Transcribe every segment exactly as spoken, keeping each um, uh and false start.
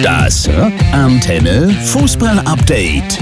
Das Rockantenne Fußball-Update.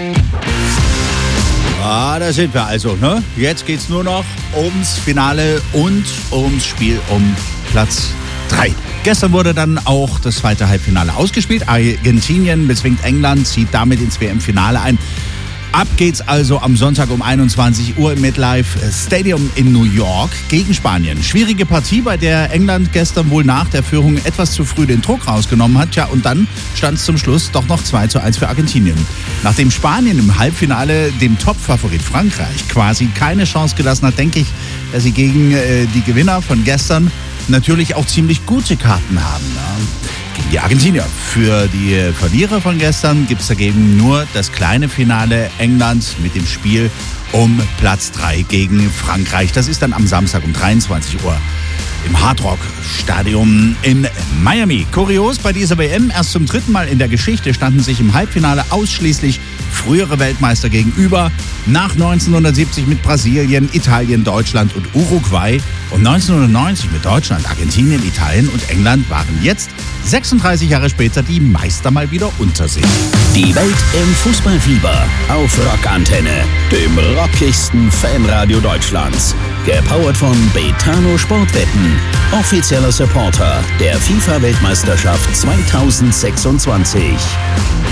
Ah, da sind wir also, ne? Jetzt geht's nur noch ums Finale und ums Spiel um Platz drei. Gestern wurde dann auch das zweite Halbfinale ausgespielt. Argentinien bezwingt England, zieht damit ins W M-Finale ein. Ab geht's also am Sonntag um einundzwanzig Uhr im MetLife Stadium in New York gegen Spanien. Schwierige Partie, bei der England gestern wohl nach der Führung etwas zu früh den Druck rausgenommen hat. Ja, und dann stand es zum Schluss doch noch zwei zu eins für Argentinien. Nachdem Spanien im Halbfinale dem Top-Favorit Frankreich quasi keine Chance gelassen hat, denke ich, dass sie gegen äh, die Gewinner von gestern natürlich auch ziemlich gute Karten haben. Ja. Gegen die Argentinier. Für die Verlierer von gestern gibt es dagegen nur das kleine Finale Englands mit dem Spiel um Platz drei gegen Frankreich. Das ist dann am Samstag um dreiundzwanzig Uhr im Hard Rock Stadium in Miami. Kurios bei dieser W M, erst zum dritten Mal in der Geschichte standen sich im Halbfinale ausschließlich frühere Weltmeister gegenüber. Nach neunzehnhundertsiebzig mit Brasilien, Italien, Deutschland und Uruguay und neunzehnhundertneunzig mit Deutschland, Argentinien, Italien und England waren jetzt sechsunddreißig Jahre später die Meister mal wieder unter sich. Die Welt im Fußballfieber auf Rockantenne, dem rockigsten Fanradio Deutschlands. Gepowert von Betano Sportwetten, offizieller Supporter der FIFA-Weltmeisterschaft zweitausendsechsundzwanzig.